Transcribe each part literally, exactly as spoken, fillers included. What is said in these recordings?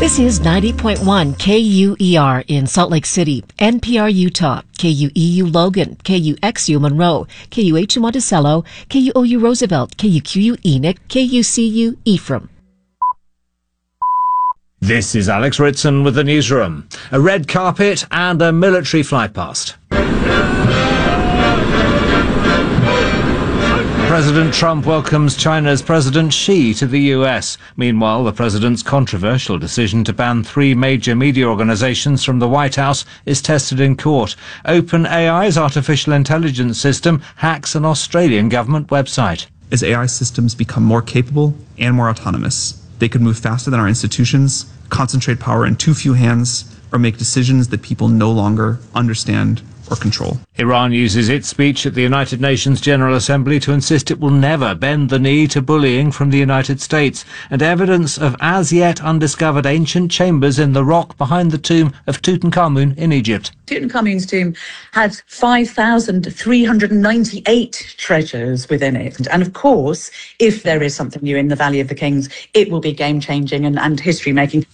This is ninety point one K U E R in Salt Lake City, N P R Utah, K U E U Logan, K U X U Monroe, K U H U Monticello, K U O U Roosevelt, K U Q U Enoch, K U C U Ephraim. This is Alex Ritson with the newsroom. A red carpet and a military flight past. President Trump welcomes China's President Xi to the U S. Meanwhile, the president's controversial decision to ban three major media organizations from the White House is tested in court. OpenAI's artificial intelligence system hacks an Australian government website. As A I systems become more capable and more autonomous, they could move faster than our institutions, concentrate power in too few hands, or make decisions that people no longer understand or control. Iran uses its speech at the United Nations General Assembly to insist it will never bend the knee to bullying from the United States, and evidence of as yet undiscovered ancient chambers in the rock behind the tomb of Tutankhamun in Egypt. Tutankhamun's tomb had five thousand three hundred ninety-eight treasures within it. And of course, if there is something new in the Valley of the Kings, it will be game-changing and, and history-making.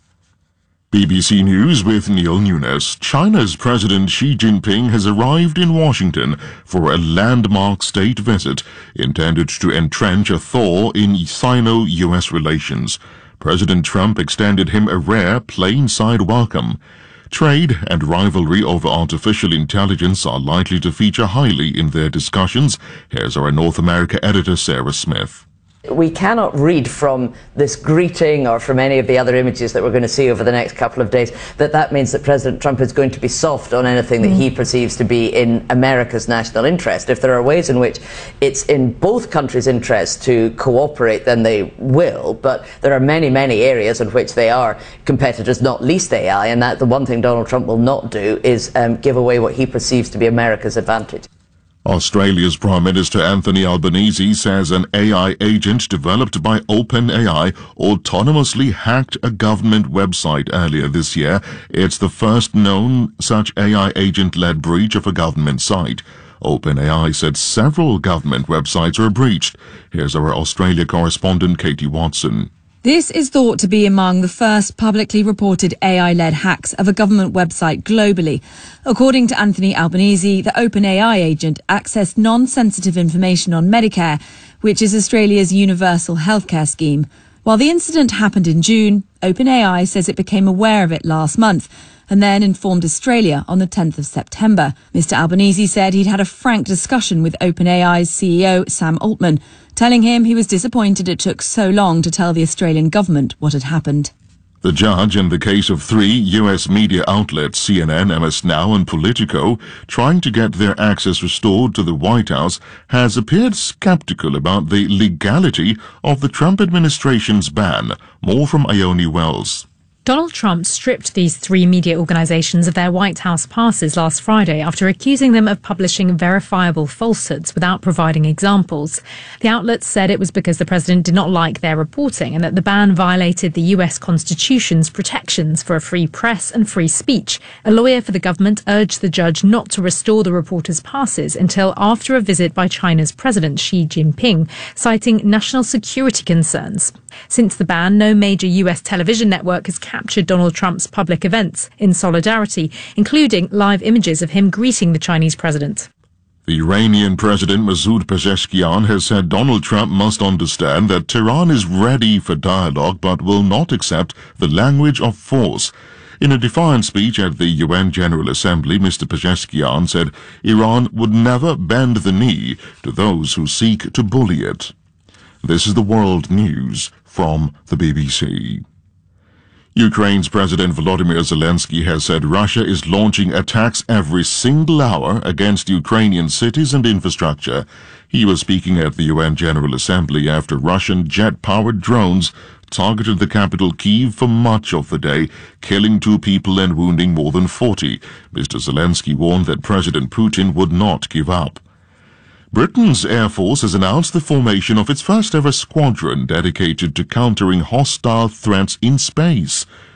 B B C News with Neil Nunes. China's President Xi Jinping has arrived in Washington for a landmark state visit intended to entrench a thaw in Sino-U S relations. President Trump extended him a rare plain-side welcome. Trade and rivalry over artificial intelligence are likely to feature highly in their discussions. Here's our North America editor, Sarah Smith. We cannot read from this greeting or from any of the other images that we're going to see over the next couple of days that that means that President Trump is going to be soft on anything that he perceives to be in America's national interest. If there are ways in which it's in both countries' interest to cooperate, then they will, but there are many, many areas in which they are competitors, not least A I, and that the one thing Donald Trump will not do is um, give away what he perceives to be America's advantage. Australia's Prime Minister Anthony Albanese says an A I agent developed by OpenAI autonomously hacked a government website earlier this year. It's the first known such A I agent-led breach of a government site. OpenAI said several government websites were breached. Here's our Australia correspondent Katie Watson. This is thought to be among the first publicly reported A I-led hacks of a government website globally. According to Anthony Albanese, the OpenAI agent accessed non-sensitive information on Medicare, which is Australia's universal healthcare scheme. While the incident happened in June, OpenAI says it became aware of it last month and then informed Australia on the tenth of September. Mister Albanese said he'd had a frank discussion with OpenAI's C E O, Sam Altman, telling him he was disappointed it took so long to tell the Australian government what had happened. The judge in the case of three U S media outlets, C N N, M S Now and Politico, trying to get their access restored to the White House, has appeared skeptical about the legality of the Trump administration's ban. More from Ione Wells. Donald Trump stripped these three media organizations of their White House passes last Friday after accusing them of publishing verifiable falsehoods without providing examples. The outlets said it was because the president did not like their reporting and that the ban violated the U S Constitution's protections for a free press and free speech. A lawyer for the government urged the judge not to restore the reporters' passes until after a visit by China's President Xi Jinping, citing national security concerns. Since the ban, no major U S television network has captured Donald Trump's public events in solidarity, including live images of him greeting the Chinese president. The Iranian President Masoud Pezeshkian has said Donald Trump must understand that Tehran is ready for dialogue but will not accept the language of force. In a defiant speech at the U N General Assembly, Mister Pezeshkian said Iran would never bend the knee to those who seek to bully it. This is the World News from the B B C. Ukraine's President Volodymyr Zelensky has said Russia is launching attacks every single hour against Ukrainian cities and infrastructure. He was speaking at the U N General Assembly after Russian jet-powered drones targeted the capital Kyiv for much of the day, killing two people and wounding more than forty. Mister Zelensky warned that President Putin would not give up. Britain's Air Force has announced the formation of its first-ever squadron dedicated to countering hostile threats in space.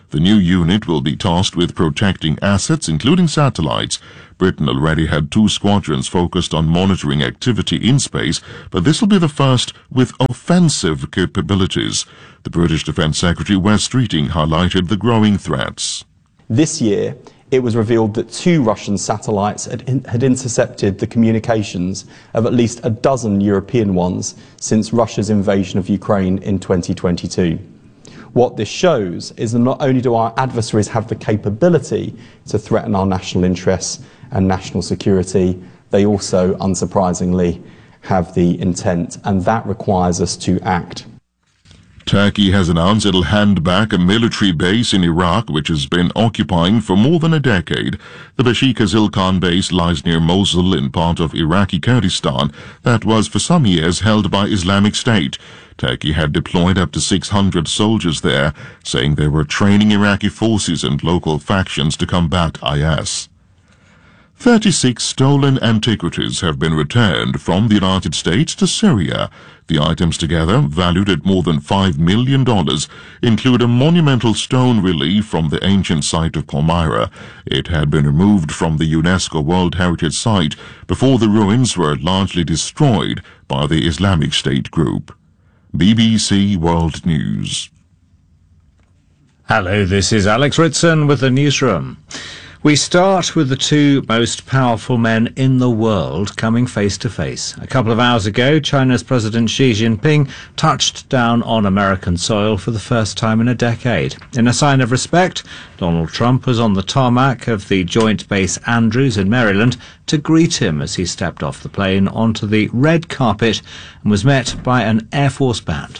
The new unit will be tasked with protecting assets, including satellites. Britain already had two squadrons focused on monitoring activity in space, but this will be the first with offensive capabilities. The British Defence Secretary Wes Streeting highlighted the growing threats. This year, it was revealed that two Russian satellites had, in, had intercepted the communications of at least a dozen European ones since Russia's invasion of Ukraine in twenty twenty-two. What this shows is that not only do our adversaries have the capability to threaten our national interests and national security, they also, unsurprisingly, have the intent, and that requires us to act. Turkey has announced it'll hand back a military base in Iraq which has been occupying for more than a decade. The Bashika-Zilkan base lies near Mosul in part of Iraqi Kurdistan that was for some years held by Islamic State. Turkey had deployed up to six hundred soldiers there, saying they were training Iraqi forces and local factions to combat I S. thirty-six stolen antiquities have been returned from the United States to Syria. The items, together valued at more than five million dollars, include a monumental stone relief from the ancient site of Palmyra. It had been removed from the UNESCO World Heritage Site before the ruins were largely destroyed by the Islamic State group. B B C World News. Hello, this is Alex Ritson with the newsroom. We start with the two most powerful men in the world coming face to face. A couple of hours ago, China's President Xi Jinping touched down on American soil for the first time in a decade. In a sign of respect, Donald Trump was on the tarmac of the Joint Base Andrews in Maryland to greet him as he stepped off the plane onto the red carpet and was met by an Air Force band.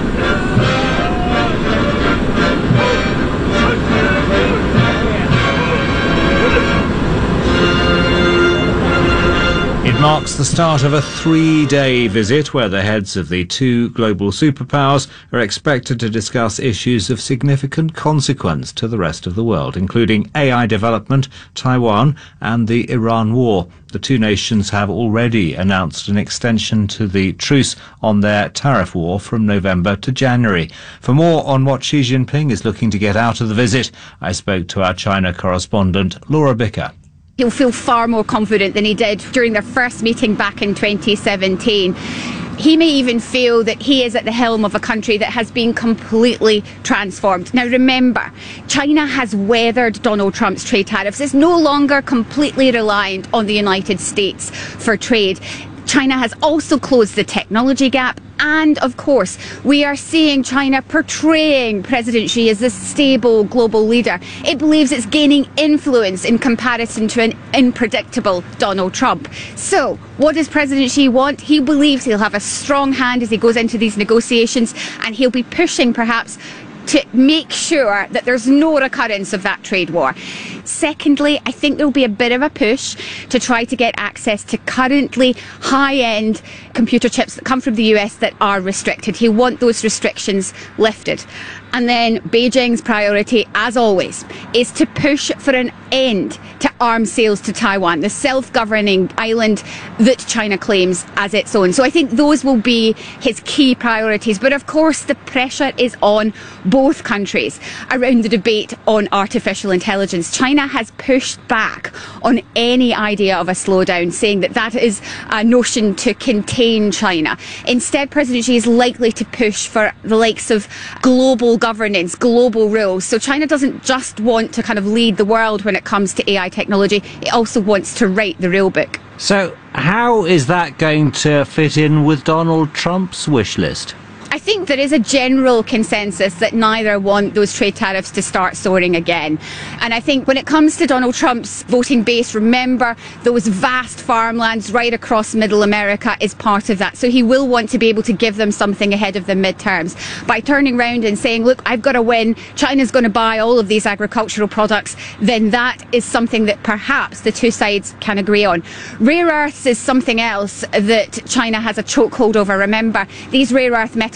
It marks the start of a three-day visit where the heads of the two global superpowers are expected to discuss issues of significant consequence to the rest of the world, including A I development, Taiwan, and the Iran war. The two nations have already announced an extension to the truce on their tariff war from November to January. For more on what Xi Jinping is looking to get out of the visit, I spoke to our China correspondent, Laura Bicker. He'll feel far more confident than he did during their first meeting back in twenty seventeen. He may even feel that he is at the helm of a country that has been completely transformed. Now remember, China has weathered Donald Trump's trade tariffs. It's no longer completely reliant on the United States for trade. China has also closed the technology gap, and of course we are seeing China portraying President Xi as a stable global leader. It believes it's gaining influence in comparison to an unpredictable Donald Trump. So what does President Xi want? He believes he'll have a strong hand as he goes into these negotiations, and he'll be pushing perhaps to make sure that there's no recurrence of that trade war. Secondly, I think there'll be a bit of a push to try to get access to currently high-end computer chips that come from the U S that are restricted. He'll want those restrictions lifted. And then Beijing's priority, as always, is to push for an end to arms sales to Taiwan, the self-governing island that China claims as its own. So I think those will be his key priorities. But of course, the pressure is on both countries around the debate on artificial intelligence. China has pushed back on any idea of a slowdown, saying that that is a notion to contain China. Instead, President Xi is likely to push for the likes of global governance, global rules. So China doesn't just want to kind of lead the world when it comes to A I technology, it also wants to write the rule book. So how is that going to fit in with Donald Trump's wish list? I think there is a general consensus that neither want those trade tariffs to start soaring again. And I think when it comes to Donald Trump's voting base, remember those vast farmlands right across middle America is part of that. So he will want to be able to give them something ahead of the midterms by turning around and saying, look, I've got to win, China's going to buy all of these agricultural products, then that is something that perhaps the two sides can agree on. Rare earths is something else that China has a chokehold over. Remember, these rare earth metals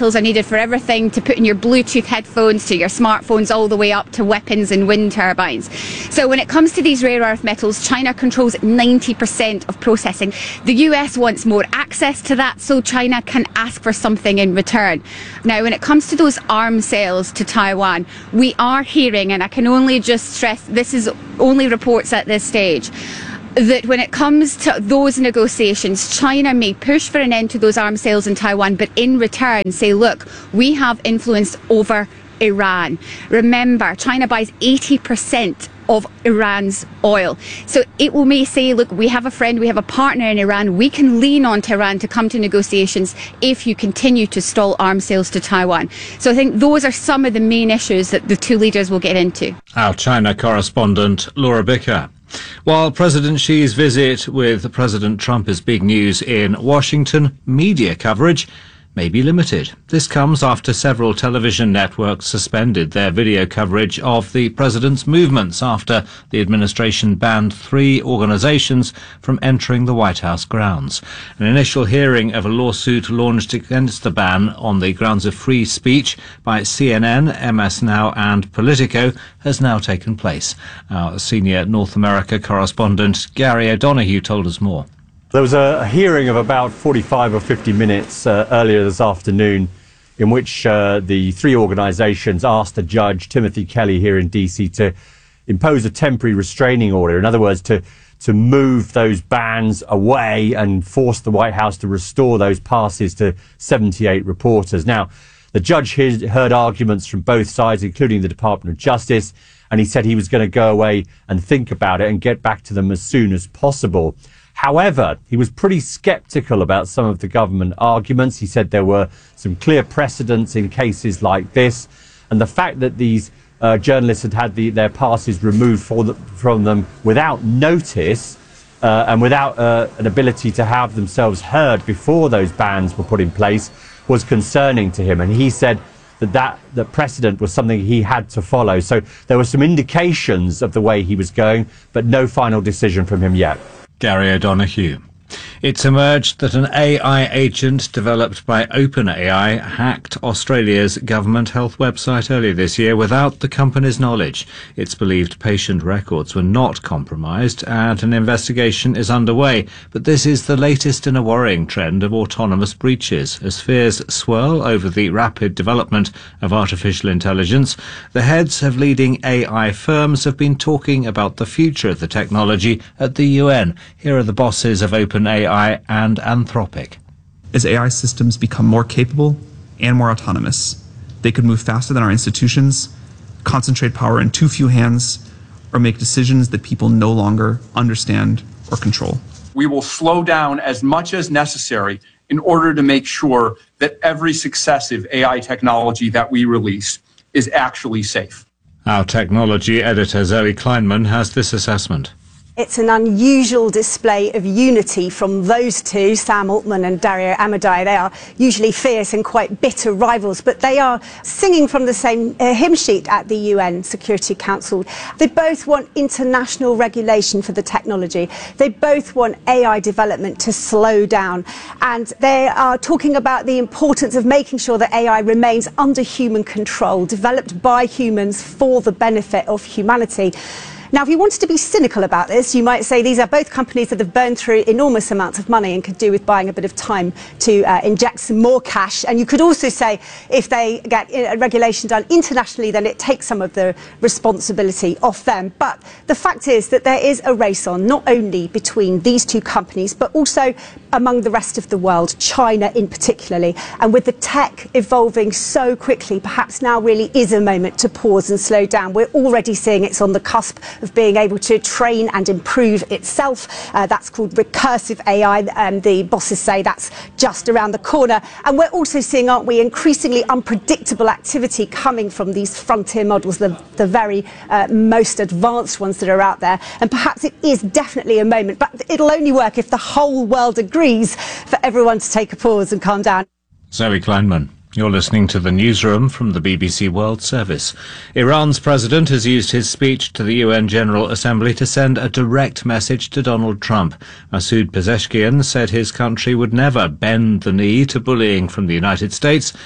metals are needed for everything, to put in your Bluetooth headphones, to your smartphones, all the way up to weapons and wind turbines. So when it comes to these rare earth metals, China controls ninety percent of processing. The U S wants more access to that, so China can ask for something in return. Now, when it comes to those arms sales to Taiwan, we are hearing, and I can only just stress, this is only reports at this stage, that when it comes to those negotiations, China may push for an end to those arms sales in Taiwan, but in return say, look, we have influence over Iran. Remember, China buys eighty percent of Iran's oil. So it will may say, look, we have a friend, we have a partner in Iran, we can lean on Tehran to come to negotiations if you continue to stall arms sales to Taiwan. So I think those are some of the main issues that the two leaders will get into. Our China correspondent, Laura Bicker. While President Xi's visit with President Trump is big news in Washington, media coverage may be limited. This comes after several television networks suspended their video coverage of the president's movements after the administration banned three organizations from entering the White House grounds. An initial hearing of a lawsuit launched against the ban on the grounds of free speech by C N N, M S Now and Politico has now taken place. Our senior North America correspondent Gary O'Donoghue told us more. There was a hearing of about forty-five or fifty minutes uh, earlier this afternoon in which uh, the three organisations asked the judge, Timothy Kelly, here in D C to impose a temporary restraining order. In other words, to, to move those bans away and force the White House to restore those passes to seventy-eight reporters. Now, the judge heard arguments from both sides, including the Department of Justice, and he said he was going to go away and think about it and get back to them as soon as possible. However, he was pretty sceptical about some of the government arguments. He said there were some clear precedents in cases like this, and the fact that these uh, journalists had had the, their passes removed for the, from them without notice uh, and without uh, an ability to have themselves heard before those bans were put in place was concerning to him. And he said that that, that precedent was something he had to follow. So there were some indications of the way he was going, but no final decision from him yet. Gary O'Donoghue. It's emerged that an A I agent developed by OpenAI hacked Australia's government health website earlier this year without the company's knowledge. It's believed patient records were not compromised and an investigation is underway. But this is the latest in a worrying trend of autonomous breaches. As fears swirl over the rapid development of artificial intelligence, the heads of leading A I firms have been talking about the future of the technology at the U N. Here are the bosses of OpenAI and Anthropic. As A I systems become more capable and more autonomous, they could move faster than our institutions, concentrate power in too few hands, or make decisions that people no longer understand or control. We will slow down as much as necessary in order to make sure that every successive A I technology that we release is actually safe. Our technology editor Zoe Kleinman has this assessment. It's an unusual display of unity from those two, Sam Altman and Dario Amodei. They are usually fierce and quite bitter rivals, but they are singing from the same uh, hymn sheet at the U N Security Council. They both want international regulation for the technology. They both want A I development to slow down. And they are talking about the importance of making sure that A I remains under human control, developed by humans for the benefit of humanity. Now, if you wanted to be cynical about this, you might say these are both companies that have burned through enormous amounts of money and could do with buying a bit of time to uh, inject some more cash. And you could also say if they get uh, regulation done internationally, then it takes some of the responsibility off them. But the fact is that there is a race on, not only between these two companies, but also among the rest of the world, China in particularly. And with the tech evolving so quickly, perhaps now really is a moment to pause and slow down. We're already seeing it's on the cusp of being able to train and improve itself. Uh, that's called recursive A I, and the bosses say that's just around the corner. And we're also seeing, aren't we, increasingly unpredictable activity coming from these frontier models, the, the very uh, most advanced ones that are out there. And perhaps it is definitely a moment, but it'll only work if the whole world agrees for everyone to take a pause and calm down. Zoe Kleinman. You're listening to the newsroom from the B B C World Service. Iran's president has used his speech to the U N General Assembly to send a direct message to Donald Trump. Masoud Pezeshkian said his country would never bend the knee to bullying from the United States.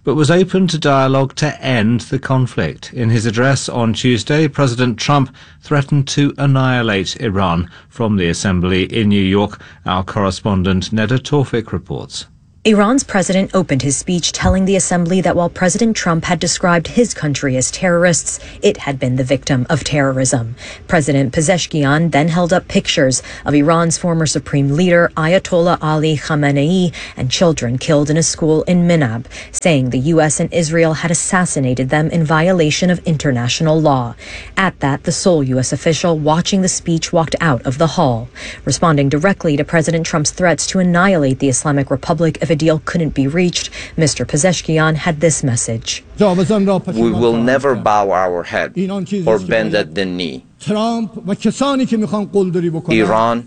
but was open to dialogue to end the conflict. In his address on Tuesday, President Trump threatened to annihilate Iran. From the assembly in New York, our correspondent Neda Tawfik reports. Iran's president opened his speech telling the assembly that while President Trump had described his country as terrorists, it had been the victim of terrorism. President Pezeshkian then held up pictures of Iran's former supreme leader Ayatollah Ali Khamenei and children killed in a school in Minab, saying the U S and Israel had assassinated them in violation of international law. At that, the sole U S official watching the speech walked out of the hall. Responding directly to President Trump's threats to annihilate the Islamic Republic if a deal couldn't be reached, Mister Pezeshkian had this message. We will never bow our head or bend at the knee. Iran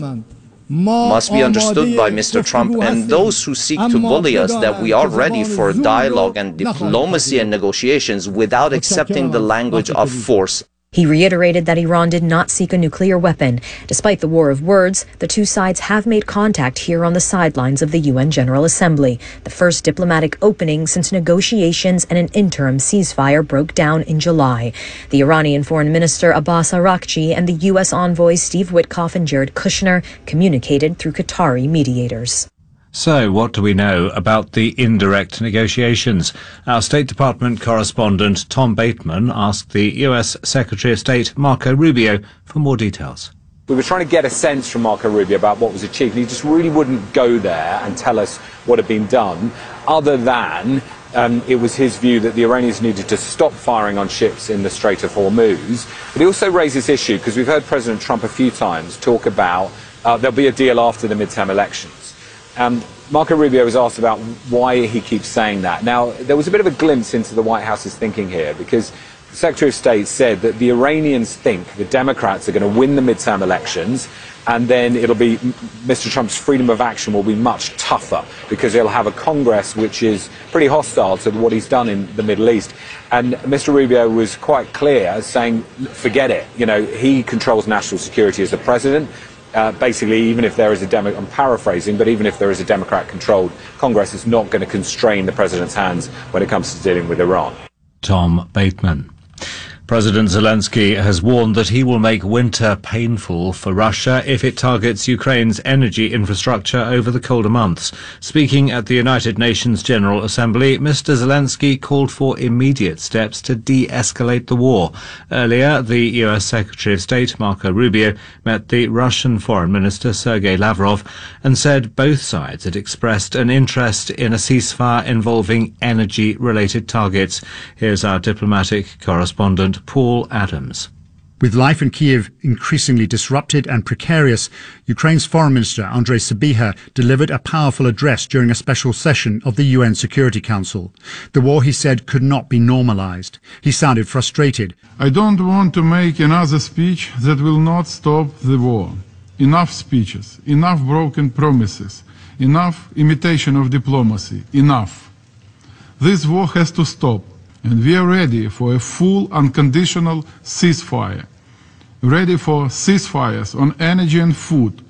must be understood by Mister Trump and those who seek to bully us that we are ready for dialogue and diplomacy and negotiations without accepting the language of force. He reiterated that Iran did not seek a nuclear weapon. Despite the war of words, the two sides have made contact here on the sidelines of the U N General Assembly, the first diplomatic opening since negotiations and an interim ceasefire broke down in July. The Iranian Foreign Minister Abbas Araghchi and the U S envoys Steve Witkoff and Jared Kushner communicated through Qatari mediators. So, what do we know about the indirect negotiations? Our State Department correspondent Tom Bateman asked the U S Secretary of State Marco Rubio for more details. We were trying to get a sense from Marco Rubio about what was achieved, and he just really wouldn't go there and tell us what had been done, other than um, it was his view that the Iranians needed to stop firing on ships in the Strait of Hormuz. But he also raised this issue because we've heard President Trump a few times talk about uh, there'll be a deal after the midterm elections. Um, Marco Rubio was asked about why he keeps saying that. Now, there was a bit of a glimpse into the White House's thinking here, because the Secretary of State said that the Iranians think the Democrats are going to win the midterm elections, and then it'll be Mister Trump's freedom of action will be much tougher because he'll have a Congress which is pretty hostile to what he's done in the Middle East. And Mister Rubio was quite clear, saying, forget it. You know, he controls national security as the president. Uh, basically, even if there is a Demo- I'm paraphrasing, but even if there is a Democrat-controlled Congress, it's not going to constrain the president's hands when it comes to dealing with Iran. Tom Bateman. President Zelensky has warned that he will make winter painful for Russia if it targets Ukraine's energy infrastructure over the colder months. Speaking at the United Nations General Assembly, Mister Zelensky called for immediate steps to de-escalate the war. Earlier, the U S Secretary of State Marco Rubio met the Russian Foreign Minister Sergei Lavrov and said both sides had expressed an interest in a ceasefire involving energy-related targets. Here's our diplomatic correspondent Paul Adams. With life in Kiev increasingly disrupted and precarious, Ukraine's Foreign Minister Andrei Sybiha delivered a powerful address during a special session of the U N Security Council. The war, he said, could not be normalized. He sounded frustrated. I don't want to make another speech that will not stop the war. Enough speeches, enough broken promises, enough imitation of diplomacy, enough. This war has to stop. And we are ready for a full unconditional ceasefire, ready for ceasefires on energy and food,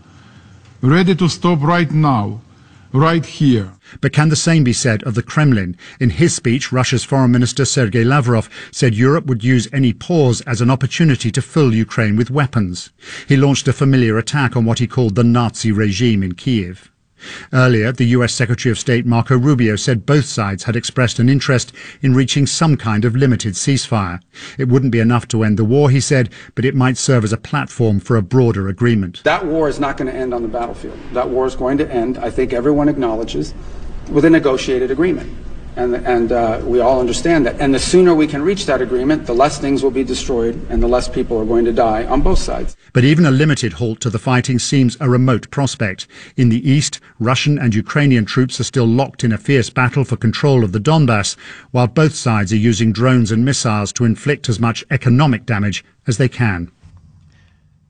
ready to stop right now, right here. But can the same be said of the Kremlin? In his speech, Russia's Foreign Minister Sergei Lavrov said Europe would use any pause as an opportunity to fill Ukraine with weapons. He launched a familiar attack on what he called the Nazi regime in Kiev. Earlier, the U S Secretary of State Marco Rubio said both sides had expressed an interest in reaching some kind of limited ceasefire. It wouldn't be enough to end the war, he said, but it might serve as a platform for a broader agreement. That war is not going to end on the battlefield. That war is going to end, I think everyone acknowledges, with a negotiated agreement. And, and uh, we all understand that. And the sooner we can reach that agreement, the less things will be destroyed and the less people are going to die on both sides. But even a limited halt to the fighting seems a remote prospect. In the east, Russian and Ukrainian troops are still locked in a fierce battle for control of the Donbass, while both sides are using drones and missiles to inflict as much economic damage as they can.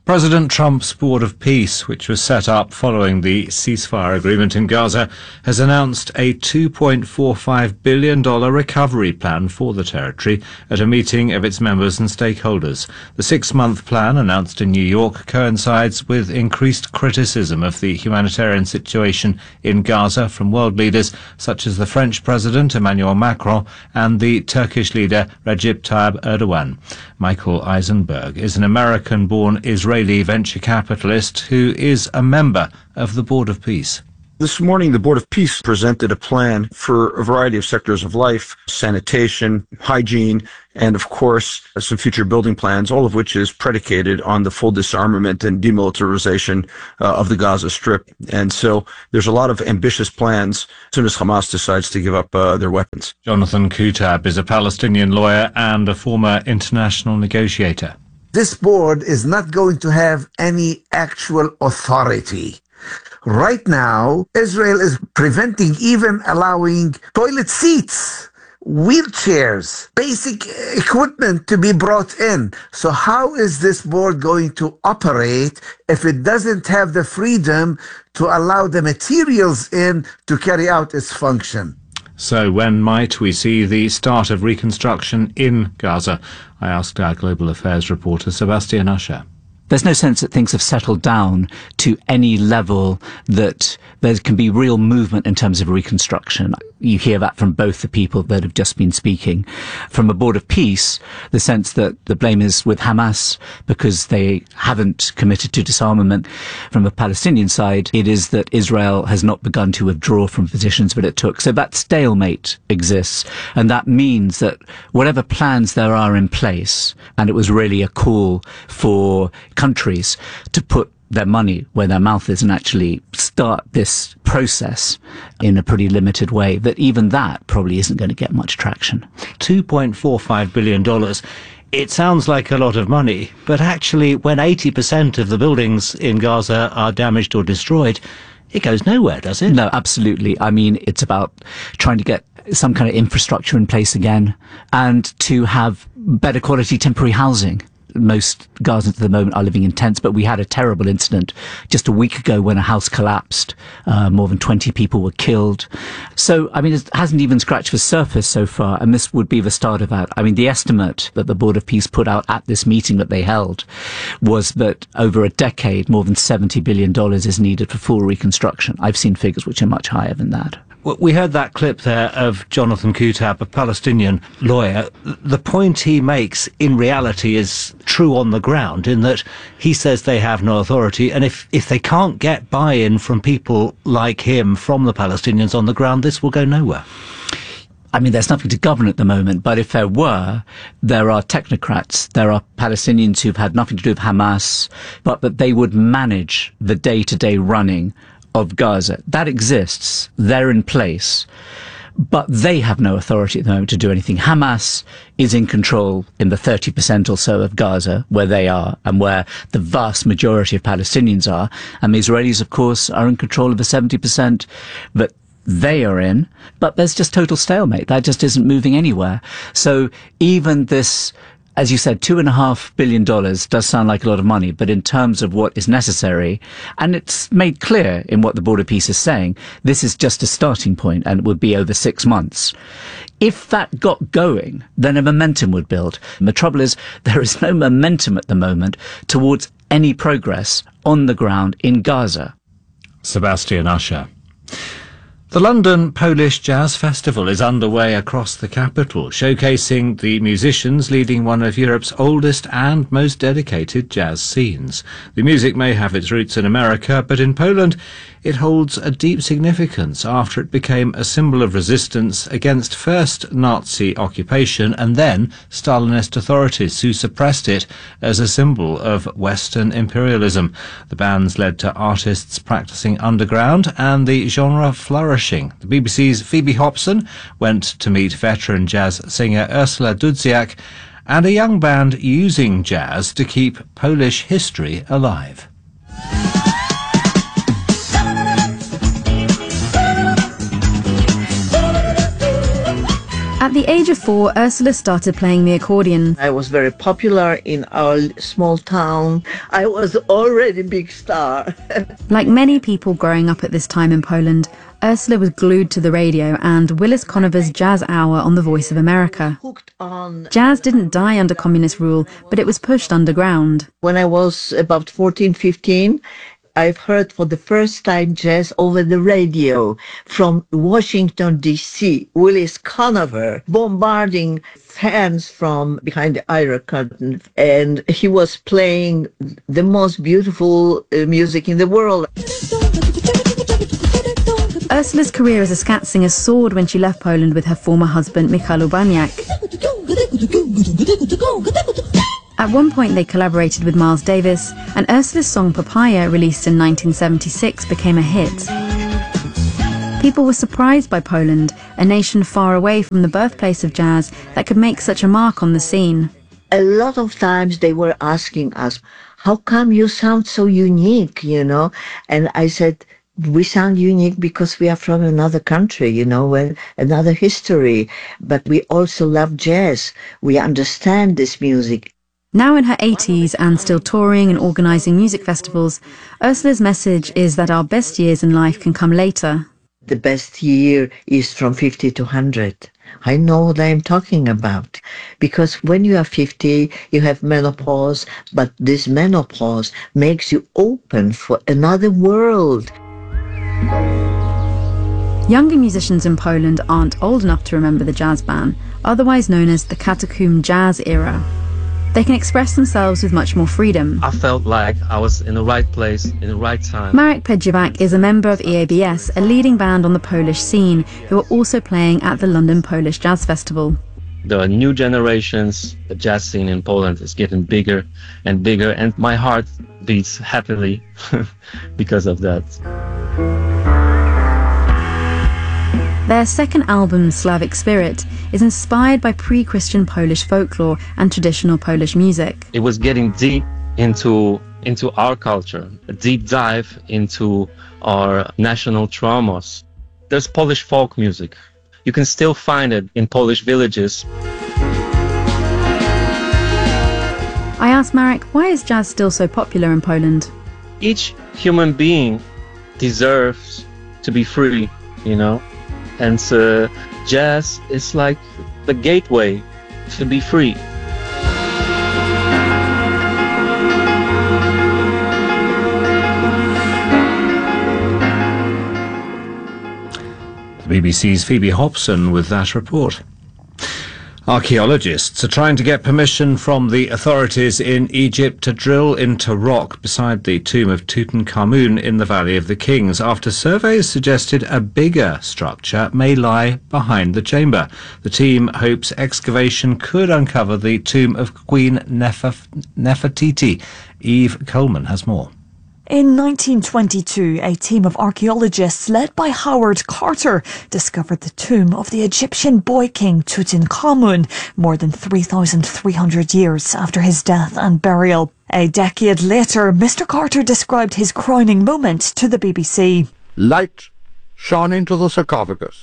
President Trump's Board of Peace, which was set up following the ceasefire agreement in Gaza, has announced a two point four five billion dollars recovery plan for the territory at a meeting of its members and stakeholders. The six-month plan, announced in New York, coincides with increased criticism of the humanitarian situation in Gaza from world leaders such as the French President Emmanuel Macron and the Turkish leader Recep Tayyip Erdogan. Michael Eisenberg is an American-born Israeli venture capitalist who is a member of the Board of Peace. This morning, the Board of Peace presented a plan for a variety of sectors of life, sanitation, hygiene, and of course, some future building plans, all of which is predicated on the full disarmament and demilitarization uh, of the Gaza Strip. And so there's a lot of ambitious plans as soon as Hamas decides to give up uh, their weapons. Jonathan Kutab is a Palestinian lawyer and a former international negotiator. This board is not going to have any actual authority. Right now, Israel is preventing even allowing toilet seats, wheelchairs, basic equipment to be brought in. So how is this board going to operate if it doesn't have the freedom to allow the materials in to carry out its function? So when might we see the start of reconstruction in Gaza? I asked our Global Affairs reporter Sebastian Usher. There's no sense that things have settled down to any level that there can be real movement in terms of reconstruction. You hear that from both the people that have just been speaking. From a Board of Peace, the sense that the blame is with Hamas because they haven't committed to disarmament. From the Palestinian side, it is that Israel has not begun to withdraw from positions that it took. So that stalemate exists. And that means that whatever plans there are in place, and it was really a call for countries to put their money where their mouth is and actually start this process in a pretty limited way, that even that probably isn't going to get much traction. two point four five billion dollars. It sounds like a lot of money, but actually when eighty percent of the buildings in Gaza are damaged or destroyed, it goes nowhere, does it? No, absolutely. I mean, it's about trying to get some kind of infrastructure in place again and to have better quality temporary housing. Most Gazans at the moment are living in tents, but we had a terrible incident just a week ago when a house collapsed. Uh, more than twenty people were killed. So, I mean, it hasn't even scratched the surface so far, and this would be the start of that. I mean, the estimate that the Board of Peace put out at this meeting that they held was that over a decade, more than seventy billion dollars is needed for full reconstruction. I've seen figures which are much higher than that. We heard that clip there of Jonathan Kutab, a Palestinian lawyer. The point he makes in reality is true on the ground in that he says they have no authority, and if, if they can't get buy-in from people like him, from the Palestinians on the ground, this will go nowhere. I mean, there's nothing to govern at the moment, but if there were, there are technocrats, there are Palestinians who've had nothing to do with Hamas, but that they would manage the day-to-day running of Gaza. That exists. They're in place. But they have no authority at the moment to do anything. Hamas is in control in the thirty percent or so of Gaza where they are and where the vast majority of Palestinians are. And the Israelis, of course, are in control of the seventy percent that they are in. But there's just total stalemate. That just isn't moving anywhere. So even this, as you said, two and a half billion dollars does sound like a lot of money, but in terms of what is necessary, and it's made clear in what the Board of Peace is saying, this is just a starting point and it would be over six months. If that got going, then a momentum would build. And the trouble is, there is no momentum at the moment towards any progress on the ground in Gaza. Sebastian Usher. The London Polish Jazz Festival is underway across the capital, showcasing the musicians leading one of Europe's oldest and most dedicated jazz scenes. The music may have its roots in America, but in Poland it holds a deep significance after it became a symbol of resistance against first Nazi occupation and then Stalinist authorities who suppressed it as a symbol of Western imperialism. The bands led to artists practicing underground and the genre flourishing. The B B C's Phoebe Hobson went to meet veteran jazz singer Ursula Dudziak and a young band using jazz to keep Polish history alive. At the age of four, Ursula started playing the accordion. I was very popular in our small town. I was already a big star. Like many people growing up at this time in Poland, Ursula was glued to the radio and Willis Conover's Jazz Hour on the Voice of America. Jazz didn't die under communist rule, but it was pushed underground. When I was about fourteen, fifteen, I've heard for the first time jazz over the radio from Washington, D C Willis Conover bombarding fans from behind the Iron Curtain, and he was playing the most beautiful uh, music in the world. Ursula's career as a scat singer soared when she left Poland with her former husband, Michał Urbaniak. At one point they collaborated with Miles Davis, and Ursula's song Papaya, released in nineteen seventy-six, became a hit. People were surprised by Poland, a nation far away from the birthplace of jazz, that could make such a mark on the scene. A lot of times they were asking us, how come you sound so unique, you know? And I said, we sound unique because we are from another country, you know, and another history. But we also love jazz. We understand this music. Now in her eighties and still touring and organising music festivals, Ursula's message is that our best years in life can come later. The best year is from fifty to one hundred. I know what I'm talking about. Because when you are fifty, you have menopause, but this menopause makes you open for another world. Younger musicians in Poland aren't old enough to remember the jazz ban, otherwise known as the Catacomb Jazz era. They can express themselves with much more freedom. I felt like I was in the right place, in the right time. Marek Pedziewak is a member of E A B S, a leading band on the Polish scene, who are also playing at the London Polish Jazz Festival. The new generations, the jazz scene in Poland is getting bigger and bigger, and my heart beats happily because of that. Their second album, Slavic Spirit, is inspired by pre-Christian Polish folklore and traditional Polish music. It was getting deep into into our culture, a deep dive into our national traumas. There's Polish folk music. You can still find it in Polish villages. I asked Marek, why is jazz still so popular in Poland? Each human being deserves to be free, you know? And uh, jazz is like the gateway to be free. The B B C's Phoebe Hobson with that report. Archaeologists are trying to get permission from the authorities in Egypt to drill into rock beside the tomb of Tutankhamun in the Valley of the Kings, after surveys suggested a bigger structure may lie behind the chamber. The team hopes excavation could uncover the tomb of Queen Nef- Nefertiti. Eve Coleman has more. In nineteen twenty-two, a team of archaeologists led by Howard Carter discovered the tomb of the Egyptian boy king Tutankhamun more than three thousand three hundred years after his death and burial. A decade later, Mister Carter described his crowning moment to the B B C. Light shone into the sarcophagus.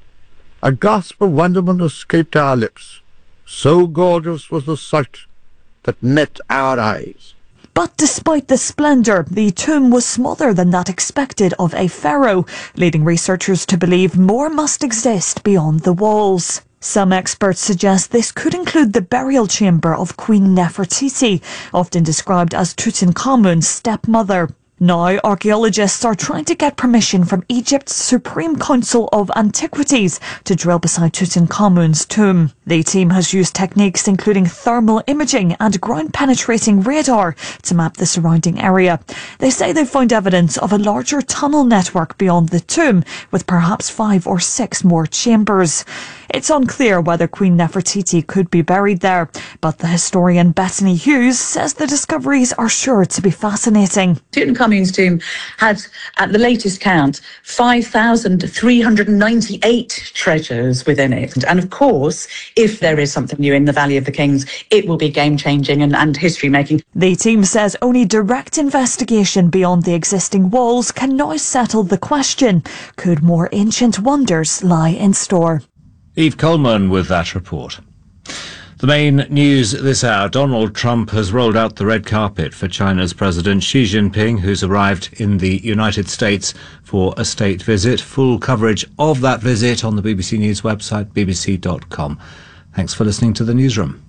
A gasp of wonderment escaped our lips. So gorgeous was the sight that met our eyes. But despite the splendour, the tomb was smaller than that expected of a pharaoh, leading researchers to believe more must exist beyond the walls. Some experts suggest this could include the burial chamber of Queen Nefertiti, often described as Tutankhamun's stepmother. Now, archaeologists are trying to get permission from Egypt's Supreme Council of Antiquities to drill beside Tutankhamun's tomb. The team has used techniques including thermal imaging and ground-penetrating radar to map the surrounding area. They say they've found evidence of a larger tunnel network beyond the tomb, with perhaps five or six more chambers. It's unclear whether Queen Nefertiti could be buried there, but the historian Bethany Hughes says the discoveries are sure to be fascinating. Tutankhamun's tomb had, at the latest count, five thousand three hundred ninety-eight treasures within it. And of course, if there is something new in the Valley of the Kings, it will be game-changing and, and history-making. The team says only direct investigation beyond the existing walls can now settle the question. Could more ancient wonders lie in store? Eve Coleman with that report. The main news this hour, Donald Trump has rolled out the red carpet for China's President Xi Jinping, who's arrived in the United States for a state visit. Full coverage of that visit on the B B C News website, b b c dot com. Thanks for listening to the Newsroom.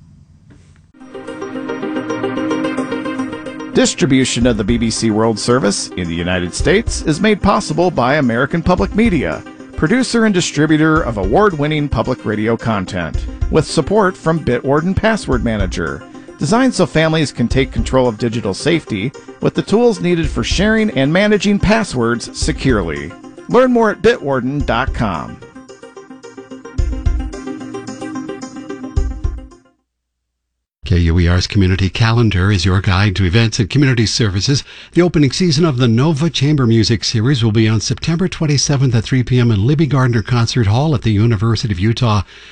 Distribution of the B B C World Service in the United States is made possible by American Public Media, producer and distributor of award-winning public radio content, with support from Bitwarden Password Manager, designed so families can take control of digital safety with the tools needed for sharing and managing passwords securely. Learn more at bitwarden dot com. K U E R's Community Calendar is your guide to events and community services. The opening season of the Nova Chamber Music Series will be on September twenty-seventh at three p.m. in Libby Gardner Concert Hall at the University of Utah.